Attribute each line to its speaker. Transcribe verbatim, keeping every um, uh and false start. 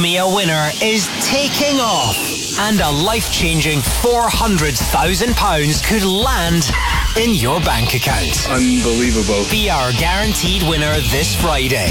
Speaker 1: Me a Winner is taking off, and a life-changing four hundred thousand pounds could land in your bank account.
Speaker 2: Unbelievable.
Speaker 1: Be our guaranteed winner this Friday.